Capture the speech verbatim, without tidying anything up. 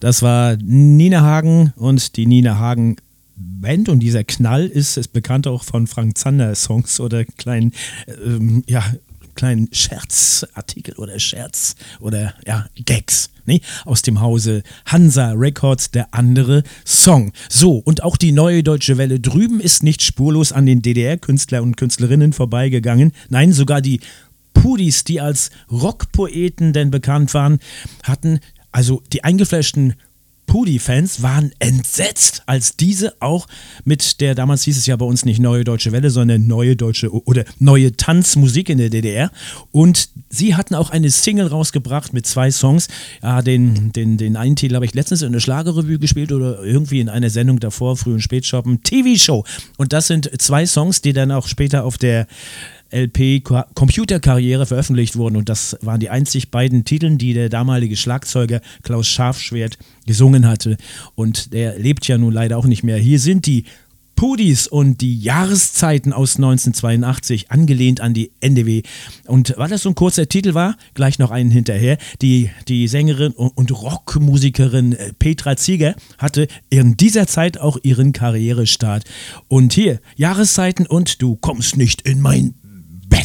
Das war Nina Hagen und die Nina Hagen Band, und dieser Knall ist, ist bekannt auch von Frank Zander Songs oder kleinen, ähm, ja, kleinen Scherzartikel oder Scherz oder ja, Gags, ne? Aus dem Hause Hansa Records, der andere Song. So, und auch die Neue Deutsche Welle drüben ist nicht spurlos an den D D R-Künstler und Künstlerinnen vorbeigegangen. Nein, sogar die Pudis, die als Rockpoeten denn bekannt waren, hatten, also die eingefleischten Pudi-Fans waren entsetzt, als diese auch mit der, damals hieß es ja bei uns nicht Neue Deutsche Welle, sondern Neue Deutsche oder Neue Tanzmusik in der D D R. Und sie hatten auch eine Single rausgebracht mit zwei Songs. Ja, den, den, den einen Titel habe ich letztens in der Schlagerrevue gespielt oder irgendwie in einer Sendung davor, Früh- und Spätshoppen, T V-Show. Und das sind zwei Songs, die dann auch später auf der L P Computerkarriere veröffentlicht wurden, und das waren die einzig beiden Titeln, die der damalige Schlagzeuger Klaus Scharfschwert gesungen hatte, und der lebt ja nun leider auch nicht mehr. Hier sind die Pudis und die Jahreszeiten aus neunzehnhundertzweiundachtzig, angelehnt an die N D W. Und weil das so ein kurzer Titel war, gleich noch einen hinterher. Die, die Sängerin und Rockmusikerin Petra Zieger hatte in dieser Zeit auch ihren Karrierestart. Und hier, Jahreszeiten und Du kommst nicht in mein